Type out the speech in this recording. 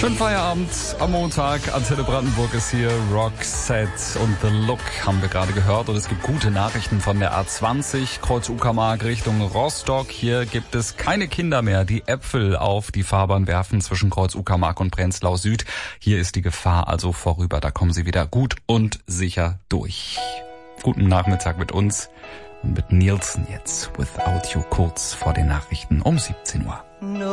Schönen Feierabend am Montag. Antenne Brandenburg ist hier. Roxette und The Look haben wir gerade gehört. Und es gibt gute Nachrichten von der A20, Kreuz Uckermark Richtung Rostock. Hier gibt es keine Kinder mehr, die Äpfel auf die Fahrbahn werfen zwischen Kreuz Uckermark und Prenzlau Süd. Hier ist die Gefahr also vorüber. Da kommen Sie wieder gut und sicher durch. Guten Nachmittag mit uns und mit Nielsen jetzt. Without You kurz vor den Nachrichten um 17 Uhr.